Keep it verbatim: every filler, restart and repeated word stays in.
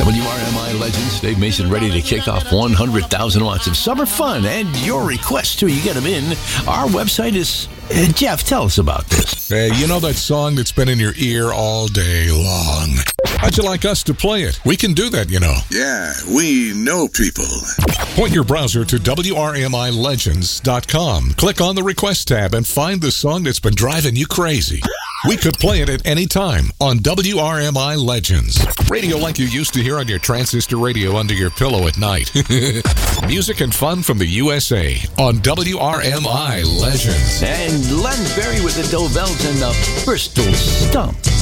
W R M I Legends, Dave Mason ready to kick off one hundred thousand watts of summer fun, and your requests too. You get them in. Our website is, uh, Jeff, tell us about this. Hey, you know that song that's been in your ear all day long? How'd you like us to play it? We can do that, you know. Yeah, we know people. Point your browser to W R M I legends dot com. Click on the Request tab and find the song that's been driving you crazy. We could play it at any time on W R M I Legends. Radio like you used to hear on your transistor radio under your pillow at night. Music and fun from the U S A on W R M I Legends. And Len Berry with the Dovells and the Bristol Stomp.